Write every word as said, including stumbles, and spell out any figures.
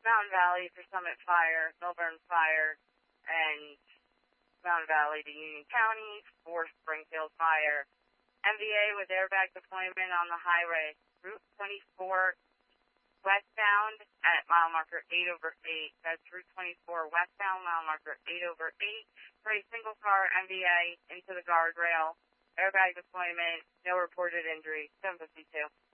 Mountain Valley for Summit Fire, Millburn Fire, and Mountain Valley to Union County for Springfield Fire. M V A with airbag deployment on the highway, Route twenty-four westbound at mile marker eight over eight. That's Route twenty-four westbound, mile marker eight over eight. For a single car M V A into the guardrail. Airbag deployment, no reported injury, seven fifty-two.